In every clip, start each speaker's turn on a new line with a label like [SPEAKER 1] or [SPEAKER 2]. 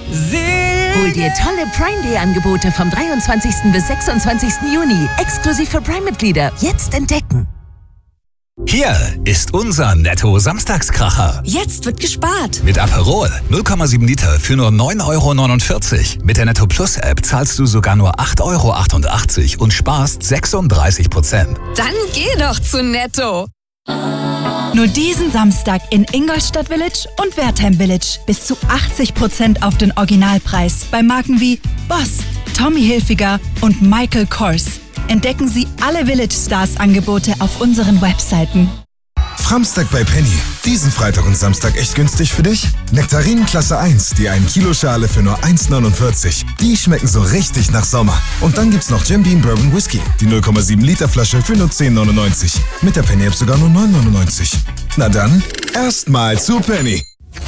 [SPEAKER 1] Hol dir tolle Prime Day Angebote vom 23. bis 26. Juni. Exklusiv für Prime-Mitglieder. Jetzt entdecken.
[SPEAKER 2] Hier ist unser Netto-Samstagskracher.
[SPEAKER 1] Jetzt wird gespart.
[SPEAKER 2] Mit Aperol 0,7 Liter für nur 9,49 €. Mit der Netto Plus App zahlst du sogar nur 8,88 € und sparst 36%.
[SPEAKER 1] Dann geh doch zu Netto.
[SPEAKER 3] Nur diesen Samstag in Ingolstadt Village und Wertheim Village. Bis zu 80% auf den Originalpreis bei Marken wie Boss, Tommy Hilfiger und Michael Kors. Entdecken Sie alle Village Stars Angebote auf unseren Webseiten.
[SPEAKER 4] Framstag bei Penny. Diesen Freitag und Samstag echt günstig für dich? Nektarinen Klasse 1, die 1 Kilo Schale für nur 1,49 €. Die schmecken so richtig nach Sommer. Und dann gibt's noch Jim Beam Bourbon Whisky, die 0,7 Liter Flasche für nur 10,99 €. Mit der Penny App sogar nur 9,99 €. Na dann, erstmal zu Penny.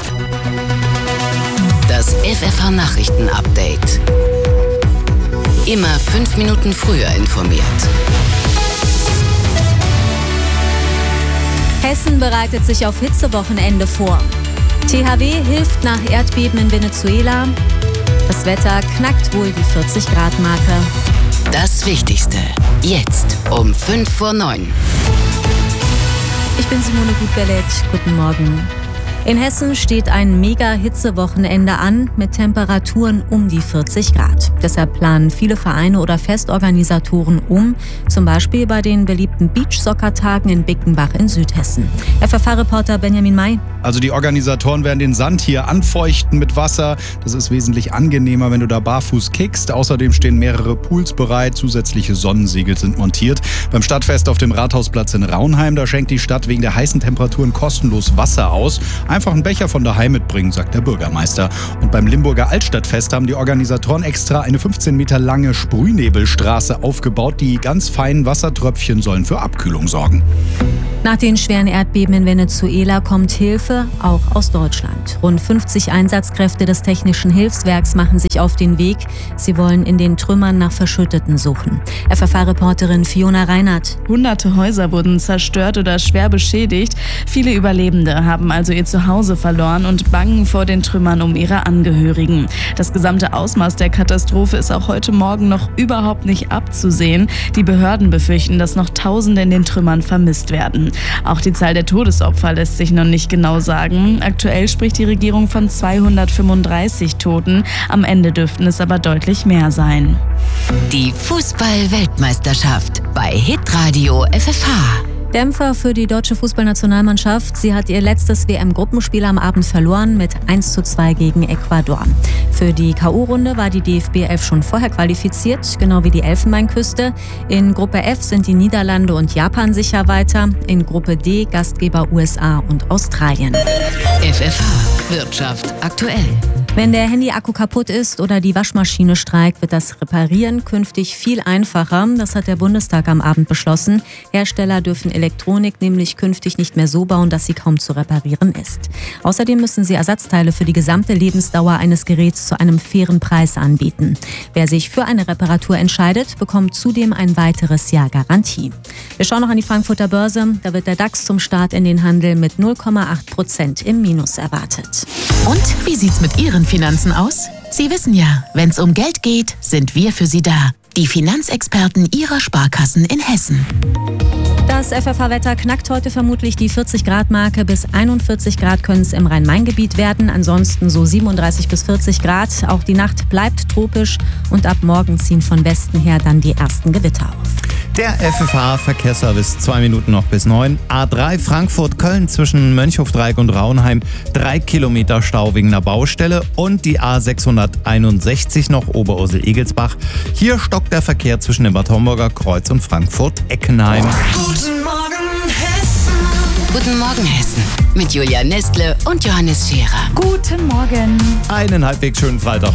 [SPEAKER 5] Das FFH Nachrichten Update. Immer 5 Minuten früher informiert.
[SPEAKER 6] Hessen bereitet sich auf Hitzewochenende vor. THW hilft nach Erdbeben in Venezuela. Das Wetter knackt wohl die 40-Grad-Marke.
[SPEAKER 5] Das Wichtigste. Jetzt um 8:55.
[SPEAKER 6] Ich bin Simone Gutbellet. Guten Morgen. In Hessen steht ein Mega-Hitzewochenende an mit Temperaturen um die 40 Grad. Deshalb planen viele Vereine oder Festorganisatoren um, zum Beispiel bei den beliebten Beachsoccer-Tagen in Bickenbach in Südhessen. FFH-Reporter Benjamin May.
[SPEAKER 7] Also die Organisatoren werden den Sand hier anfeuchten mit Wasser. Das ist wesentlich angenehmer, wenn du da barfuß kickst. Außerdem stehen mehrere Pools bereit, zusätzliche Sonnensegel sind montiert. Beim Stadtfest auf dem Rathausplatz in Raunheim, da schenkt die Stadt wegen der heißen Temperaturen kostenlos Wasser aus. Einfach einen Becher von daheim mitbringen, sagt der Bürgermeister. Und beim Limburger Altstadtfest haben die Organisatoren extra eine 15 Meter lange Sprühnebelstraße aufgebaut. Die ganz feinen Wassertröpfchen sollen für Abkühlung sorgen.
[SPEAKER 6] Nach den schweren Erdbeben in Venezuela kommt Hilfe auch aus Deutschland. Rund 50 Einsatzkräfte des Technischen Hilfswerks machen sich auf den Weg. Sie wollen in den Trümmern nach Verschütteten suchen. FFH-Reporterin Fiona Reinhardt.
[SPEAKER 8] Hunderte Häuser wurden zerstört oder schwer beschädigt. Viele Überlebende haben also ihr Zuhause verloren und bangen vor den Trümmern um ihre Angehörigen. Das gesamte Ausmaß der Katastrophe ist auch heute Morgen noch überhaupt nicht abzusehen. Die Behörden befürchten, dass noch Tausende in den Trümmern vermisst werden. Auch die Zahl der Todesopfer lässt sich noch nicht genau sagen. Aktuell spricht die Regierung von 235 Toten. Am Ende dürften es aber deutlich mehr sein.
[SPEAKER 5] Die Fußball-Weltmeisterschaft bei Hitradio FFH.
[SPEAKER 6] Dämpfer für die deutsche Fußballnationalmannschaft. Sie hat ihr letztes WM-Gruppenspiel am Abend verloren mit 1:2 gegen Ecuador. Für die K.O.-Runde war die DFB-11 schon vorher qualifiziert, genau wie die Elfenbeinküste. In Gruppe F sind die Niederlande und Japan sicher weiter. In Gruppe D Gastgeber USA und Australien.
[SPEAKER 5] FFH Wirtschaft aktuell.
[SPEAKER 6] Wenn der Handy-Akku kaputt ist oder die Waschmaschine streikt, wird das Reparieren künftig viel einfacher. Das hat der Bundestag am Abend beschlossen. Hersteller dürfen Elektronik nämlich künftig nicht mehr so bauen, dass sie kaum zu reparieren ist. Außerdem müssen sie Ersatzteile für die gesamte Lebensdauer eines Geräts zu einem fairen Preis anbieten. Wer sich für eine Reparatur entscheidet, bekommt zudem ein weiteres Jahr Garantie. Wir schauen noch an die Frankfurter Börse. Da wird der DAX zum Start in den Handel mit 0,8% im Minus erwartet.
[SPEAKER 1] Und wie sieht's mit Ihren Finanzen aus? Sie wissen ja, wenn's um Geld geht, sind wir für Sie da. Die Finanzexperten Ihrer Sparkassen in Hessen.
[SPEAKER 6] Das FFH-Wetter knackt heute vermutlich die 40-Grad-Marke. Bis 41 Grad können es im Rhein-Main-Gebiet werden. Ansonsten so 37 bis 40 Grad. Auch die Nacht bleibt tropisch und ab morgen ziehen von Westen her dann die ersten Gewitter auf.
[SPEAKER 9] Der FFH-Verkehrsservice, 2 Minuten noch bis 9. A3 Frankfurt-Köln zwischen Mönchhofdreieck und Raunheim, 3 Kilometer Stau wegen einer Baustelle. Und die A661 noch Oberursel-Egelsbach. Hier stockt der Verkehr zwischen dem Bad Homburger Kreuz und Frankfurt-Eckenheim.
[SPEAKER 5] Guten Morgen Hessen. Guten Morgen Hessen. Mit Julia Nestle und Johannes Scherer.
[SPEAKER 3] Guten Morgen.
[SPEAKER 9] Einen halbwegs schönen Freitag